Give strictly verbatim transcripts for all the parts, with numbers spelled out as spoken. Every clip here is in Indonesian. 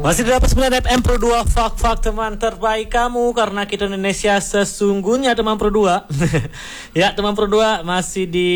Masih di delapan puluh sembilan F M Pro dua, Fak-Fak teman terbaik kamu, karena kita Indonesia sesungguhnya teman Pro dua. Ya teman Pro dua, masih di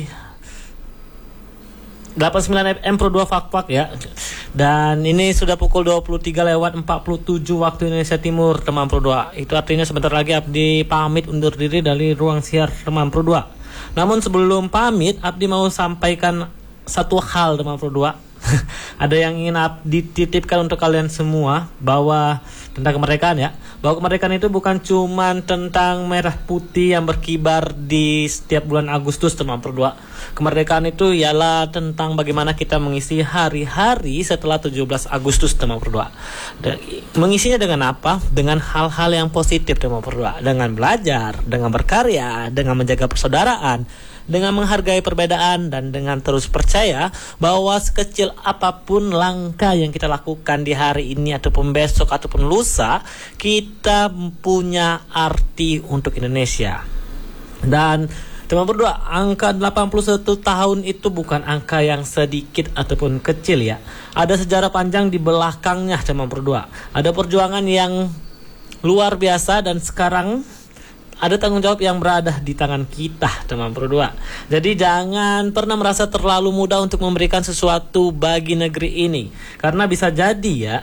delapan puluh sembilan F M Pro dua Fak-Fak ya. Dan ini sudah pukul dua puluh tiga lewat empat puluh tujuh waktu Indonesia Timur teman Pro dua. Itu artinya sebentar lagi Abdi pamit undur diri dari ruang siar teman Pro dua. Namun sebelum pamit, Abdi mau sampaikan satu hal teman Pro dua. Ada yang ingin dititipkan untuk kalian semua, bahwa tentang kemerdekaan ya, bahwa kemerdekaan itu bukan cuman tentang merah putih yang berkibar di setiap bulan Agustus teman Pro dua. Kemerdekaan itu ialah tentang bagaimana kita mengisi hari-hari setelah tujuh belas Agustus teman Pro dua. Mengisinya dengan apa? Dengan hal-hal yang positif teman Pro dua, dengan belajar, dengan berkarya, dengan menjaga persaudaraan, dengan menghargai perbedaan, dan dengan terus percaya bahwa sekecil apapun langkah yang kita lakukan di hari ini ataupun besok ataupun lusa, kita punya arti untuk Indonesia. Dan teman berdua, angka delapan puluh satu tahun itu bukan angka yang sedikit ataupun kecil ya. Ada sejarah panjang di belakangnya teman berdua. Ada perjuangan yang luar biasa, dan sekarang ada tanggung jawab yang berada di tangan kita teman Pro dua. Jadi jangan pernah merasa terlalu mudah untuk memberikan sesuatu bagi negeri ini, karena bisa jadi ya,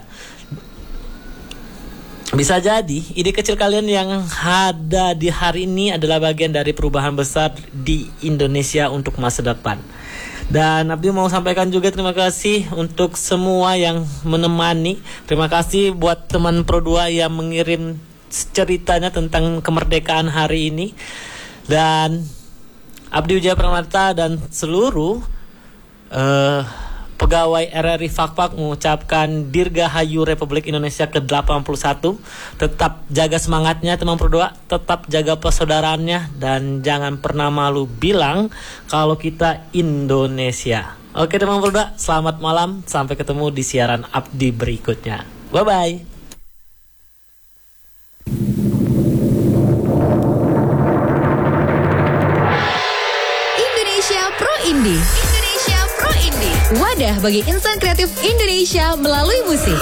bisa jadi ide kecil kalian yang ada di hari ini adalah bagian dari perubahan besar di Indonesia untuk masa depan. Dan Abdi mau sampaikan juga terima kasih untuk semua yang menemani. Terima kasih buat teman Pro dua yang mengirim ceritanya tentang kemerdekaan hari ini. Dan Abdi Wijaya Pramata dan seluruh uh, pegawai R R I Fak-Fak mengucapkan Dirgahayu Republik Indonesia ke delapan puluh satu. Tetap jaga semangatnya teman Pro dua, tetap jaga persaudaraannya, dan jangan pernah malu bilang kalau kita Indonesia. Oke teman Pro dua, selamat malam, sampai ketemu di siaran Abdi berikutnya. Bye bye. Indie. Indonesia Pro Indie. Wadah bagi insan kreatif Indonesia melalui musik.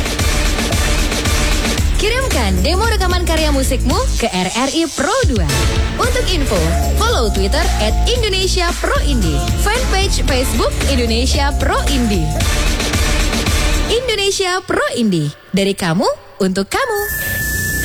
Kirimkan demo rekaman karya musikmu ke R R I Pro dua. Untuk info, follow Twitter at Indonesia Pro Indie, fanpage Facebook Indonesia Pro Indie. Indonesia Pro Indie, dari kamu untuk kamu.